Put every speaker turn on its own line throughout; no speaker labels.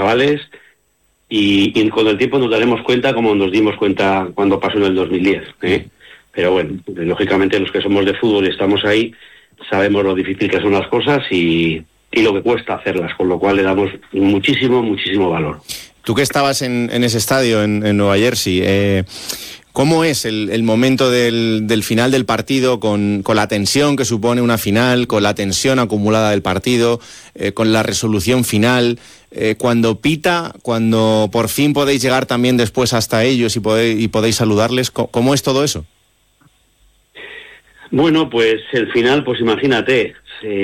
chavales y con el tiempo nos daremos cuenta como nos dimos cuenta cuando pasó en el 2010, ¿eh? Pero bueno, lógicamente los que somos de fútbol y estamos ahí sabemos lo difícil que son las cosas y lo que cuesta hacerlas, con lo cual le damos muchísimo valor.
Tú que estabas en ese estadio en Nueva Jersey, ¿cómo es el momento del final del partido con la tensión que supone una final, con la tensión acumulada del partido, con la resolución final, cuando pita, cuando por fin podéis llegar también después hasta ellos y podéis saludarles? ¿Cómo es todo eso?
Bueno, pues el final, pues imagínate,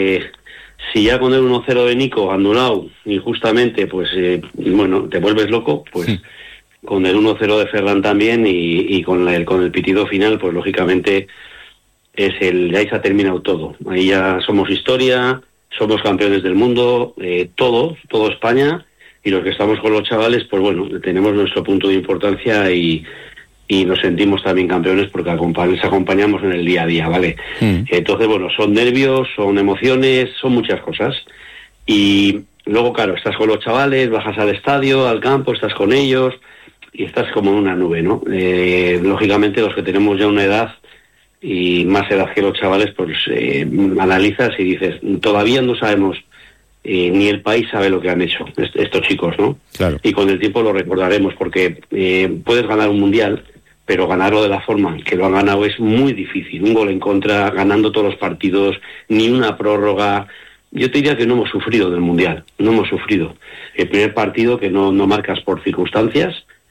si ya con el 1-0 de Nico anulado injustamente, pues bueno, te vuelves loco, pues con el 1-0 de Ferran también y con el pitido final, pues lógicamente ahí se ha terminado todo. Ahí ya somos historia, somos campeones del mundo, todo España, y los que estamos con los chavales, pues bueno, tenemos nuestro punto de importancia y nos sentimos también campeones porque les acompañamos en el día a día, ¿vale? Entonces, bueno, son nervios, son emociones, son muchas cosas. Y luego, claro, estás con los chavales, bajas al estadio, al campo, estás con ellos y estás como en una nube, ¿no? Lógicamente, los que tenemos ya una edad y más edad que los chavales, pues analizas y dices, todavía no sabemos, ni el país sabe lo que han hecho estos chicos, ¿no?
Claro.
Y con el tiempo lo recordaremos porque puedes ganar un mundial, pero ganarlo de la forma que lo han ganado es muy difícil. Un gol en contra, ganando todos los partidos, ni una prórroga. Yo te diría que no hemos sufrido del mundial, no hemos sufrido. El primer partido que no marcas por circunstancias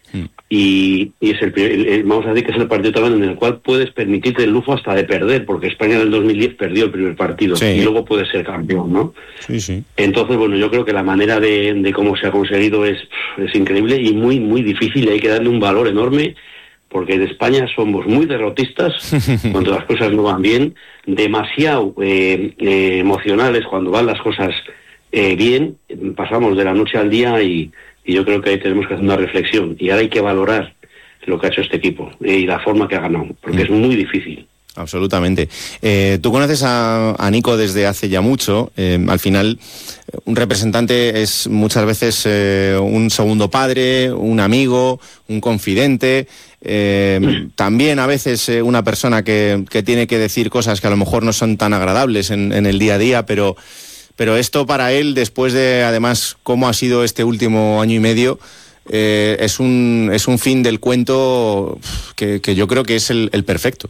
y es vamos a decir que es el partido también en el cual puedes permitirte el lujo hasta de perder, porque España en el 2010 perdió el primer partido, sí, y luego puedes ser campeón, ¿no?
Sí.
Entonces, bueno, yo creo que la manera de cómo se ha conseguido es increíble y muy difícil, y hay que darle un valor enorme, porque en España somos muy derrotistas cuando las cosas no van bien, demasiado emocionales cuando van las cosas bien, pasamos de la noche al día y yo creo que ahí tenemos que hacer una reflexión y ahora hay que valorar lo que ha hecho este equipo y la forma que ha ganado, porque es muy difícil.
Absolutamente. Tú conoces a Nico desde hace ya mucho. Al final, un representante es muchas veces un segundo padre, un amigo, un confidente. También a veces una persona que tiene que decir cosas que a lo mejor no son tan agradables en el día a día, pero esto para él, después de además cómo ha sido este último año y medio, es un fin del cuento que yo creo que es el perfecto.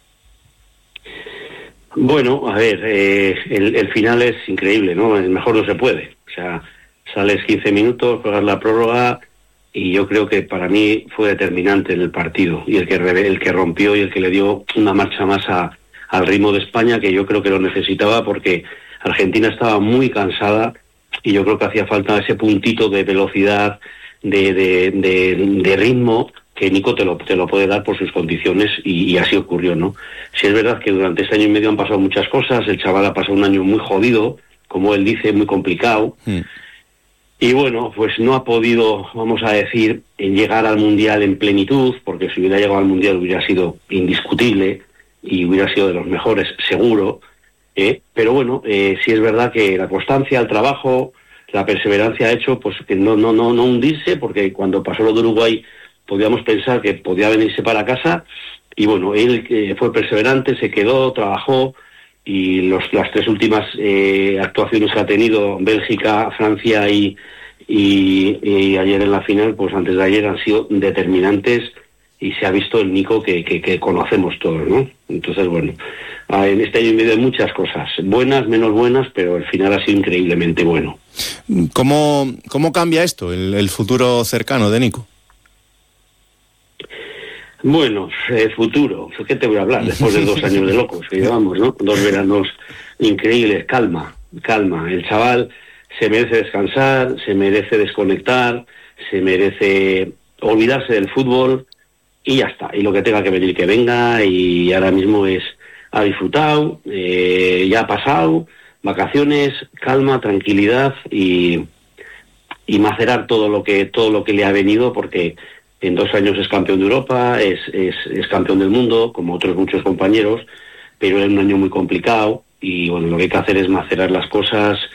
Bueno, a ver, el final es increíble, ¿no? El mejor no se puede. O sea, sales 15 minutos, juegas la prórroga y yo creo que para mí fue determinante en el partido y el que rompió y el que le dio una marcha más al ritmo de España, que yo creo que lo necesitaba porque Argentina estaba muy cansada y yo creo que hacía falta ese puntito de velocidad, de ritmo, que Nico te lo puede dar por sus condiciones y así ocurrió, ¿no? Sí es verdad que durante este año y medio han pasado muchas cosas, el chaval ha pasado un año muy jodido, como él dice, muy complicado, y bueno, pues no ha podido, vamos a decir, llegar al Mundial en plenitud, porque si hubiera llegado al Mundial hubiera sido indiscutible y hubiera sido de los mejores, seguro, pero bueno, sí es verdad que la constancia, el trabajo, la perseverancia ha hecho pues que no hundirse, porque cuando pasó lo de Uruguay podíamos pensar que podía venirse para casa y bueno, él fue perseverante, se quedó, trabajó y las tres últimas actuaciones que ha tenido, Bélgica, Francia y ayer en la final, pues antes de ayer, han sido determinantes y se ha visto el Nico que conocemos todos, ¿no? Entonces, bueno, en este año y medio hay muchas cosas, buenas, menos buenas, pero el final ha sido increíblemente bueno.
¿Cómo cambia esto, el futuro cercano de Nico?
Bueno, el futuro, ¿qué te voy a hablar? Después de 2 años de locos que llevamos, ¿no? 2 veranos increíbles, calma. El chaval se merece descansar, se merece desconectar, se merece olvidarse del fútbol y ya está. Y lo que tenga que venir, que venga, y ahora mismo ha disfrutado, ya ha pasado, vacaciones, calma, tranquilidad y macerar todo lo que le ha venido, porque en 2 años es campeón de Europa, es campeón del mundo, como otros muchos compañeros, pero es un año muy complicado y bueno, lo que hay que hacer es macerar las cosas,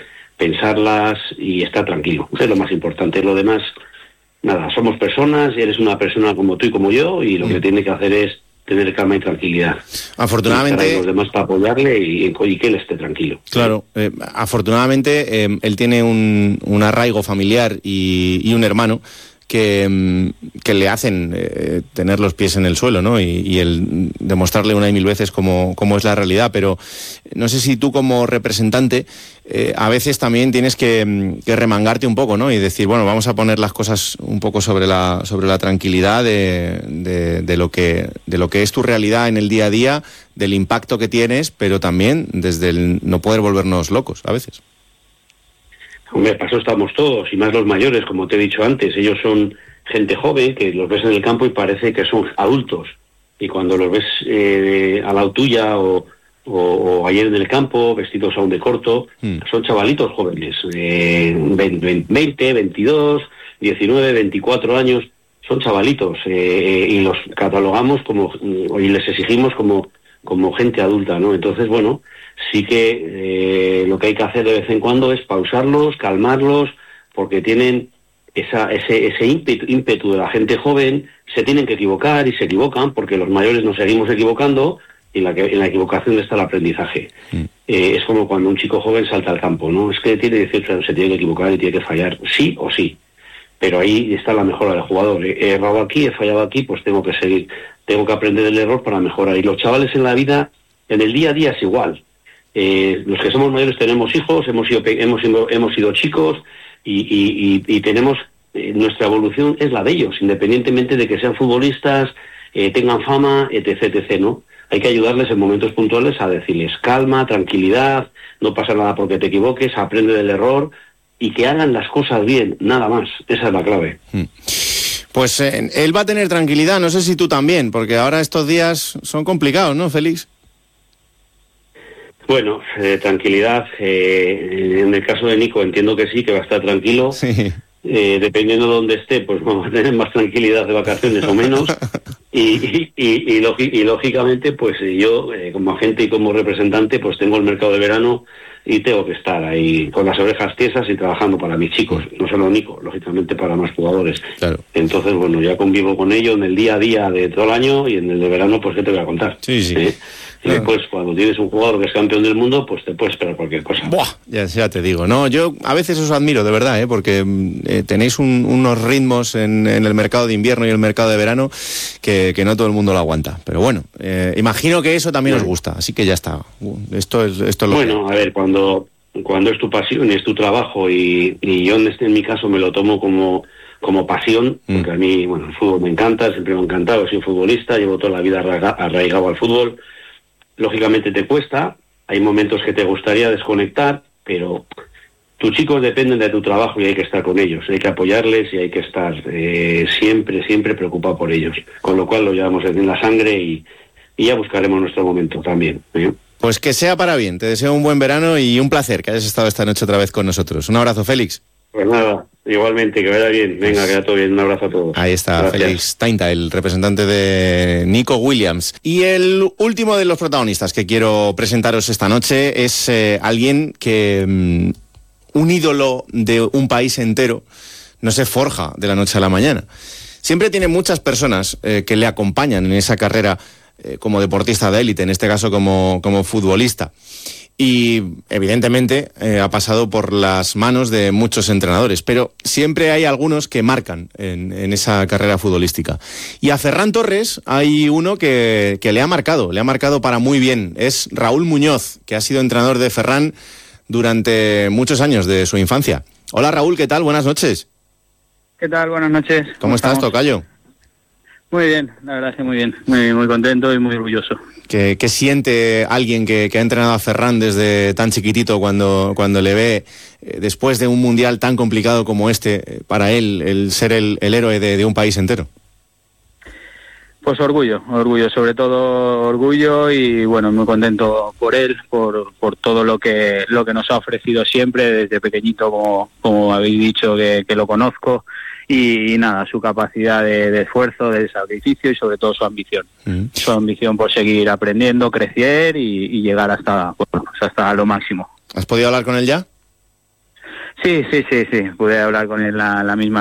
pensarlas y estar tranquilo. Eso es lo más importante. Lo demás, nada, somos personas y eres una persona como tú y como yo, y lo que tiene que hacer es tener calma y tranquilidad.
Afortunadamente,
y los demás para apoyarle y que él esté tranquilo.
Claro, afortunadamente él tiene un arraigo familiar y un hermano que le hacen tener los pies en el suelo, ¿no? Y el demostrarle una y mil veces cómo es la realidad. Pero no sé si tú, como representante, a veces también tienes que remangarte un poco, ¿no? Y decir, bueno, vamos a poner las cosas un poco sobre la tranquilidad de lo que es tu realidad en el día a día, del impacto que tienes, pero también desde el no poder volvernos locos a veces.
Hombre, para eso estamos todos, y más los mayores, como te he dicho antes. Ellos son gente joven, que los ves en el campo y parece que son adultos. Y cuando los ves al lado tuya o ayer en el campo, vestidos aún de corto, son chavalitos jóvenes, 20, 22, 19, 24 años, son chavalitos, y los catalogamos y les exigimos como gente adulta, ¿no? Entonces, bueno, sí que lo que hay que hacer de vez en cuando es pausarlos, calmarlos, porque tienen ese ímpetu de la gente joven. Se tienen que equivocar y se equivocan, porque los mayores nos seguimos equivocando, y en la equivocación está el aprendizaje. Es como cuando un chico joven salta al campo, ¿no? Es que tiene 18 años, se tiene que equivocar y tiene que fallar, sí o sí. Pero ahí está la mejora del jugador. He errado aquí, he fallado aquí, pues tengo que seguir, tengo que aprender el error para mejorar. Y los chavales en la vida, en el día a día es igual. Los que somos mayores tenemos hijos, hemos sido chicos, y tenemos, nuestra evolución es la de ellos, independientemente de que sean futbolistas, tengan fama, etc., ¿no? Hay que ayudarles en momentos puntuales a decirles calma, tranquilidad, no pasa nada porque te equivoques, aprende del error, y que hagan las cosas bien, nada más. Esa es la clave.
Pues él va a tener tranquilidad, no sé si tú también, porque ahora estos días son complicados, ¿no, Félix?
Bueno, tranquilidad. En el caso de Nico entiendo que sí, que va a estar tranquilo.
Sí.
Dependiendo de dónde esté, pues vamos a tener más tranquilidad de vacaciones o menos. Y lógicamente, pues yo, como agente y como representante, pues tengo el mercado de verano y tengo que estar ahí con las orejas tiesas y trabajando para mis chicos, no solo Nico, lógicamente para más jugadores.
Claro.
Entonces, bueno, ya convivo con ello en el día a día de todo el año, y en el de verano, pues ¿qué te voy a contar?
Sí.
Y después, cuando tienes un jugador que es campeón del mundo, pues te puedes esperar cualquier cosa.
¡Buah! Ya te digo. No, yo a veces os admiro, de verdad, porque tenéis unos ritmos en el mercado de invierno y el mercado de verano que no todo el mundo lo aguanta. Pero bueno, imagino que eso también os gusta, así que ya está. Esto es lo
bueno, a ver, cuando es tu pasión y es tu trabajo, y yo en mi caso me lo tomo como pasión, porque a mí, bueno, el fútbol me encanta, siempre me ha encantado, soy futbolista, llevo toda la vida arraigado al fútbol. Lógicamente te cuesta, hay momentos que te gustaría desconectar, pero tus chicos dependen de tu trabajo y hay que estar con ellos, hay que apoyarles y hay que estar siempre preocupado por ellos, con lo cual lo llevamos en la sangre, y ya buscaremos nuestro momento también, ¿eh?
Pues que sea para bien, te deseo un buen verano y un placer que hayas estado esta noche otra vez con nosotros. Un abrazo, Félix.
Pues nada, igualmente, que vaya bien. Venga, que vaya todo bien. Un abrazo a todos.
Ahí está,
gracias.
Félix Tainta, el representante de Nico Williams. Y el último de los protagonistas que quiero presentaros esta noche es alguien que un ídolo de un país entero no se forja de la noche a la mañana. Siempre tiene muchas personas que le acompañan en esa carrera como deportista de élite, en este caso como futbolista. Y evidentemente ha pasado por las manos de muchos entrenadores, pero siempre hay algunos que marcan en esa carrera futbolística. Y a Ferran Torres hay uno que le ha marcado para muy bien. Es Raúl Muñoz, que ha sido entrenador de Ferran durante muchos años de su infancia. Hola Raúl, ¿qué tal? Buenas noches.
¿Qué tal? Buenas noches.
¿Cómo estás, tocayo?
Muy bien, la verdad es que muy bien, muy contento y muy orgulloso.
¿Qué siente alguien que ha entrenado a Ferran desde tan chiquitito cuando le ve, después de un mundial tan complicado como este, para él, el ser el héroe de un país entero?
Pues orgullo, sobre todo orgullo, y bueno, muy contento por él, por todo lo que nos ha ofrecido siempre desde pequeñito, como habéis dicho, que lo conozco. Y nada, su capacidad de esfuerzo, de sacrificio, y sobre todo su ambición. Su ambición por seguir aprendiendo, crecer y llegar hasta lo máximo.
¿Has podido hablar con él ya?
Sí, pude hablar con él la misma